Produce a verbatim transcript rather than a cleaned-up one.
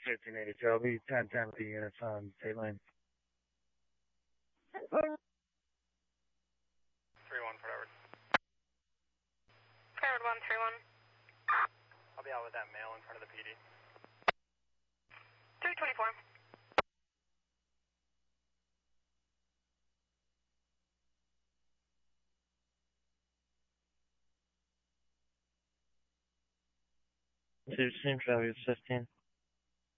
fifteen eighty-two. I'll be ten ten with the units on state line. three one, Forward. Forward one three one. I'll be out with that male in front of the P D. three twenty-four. Two Stream Travis fifteen.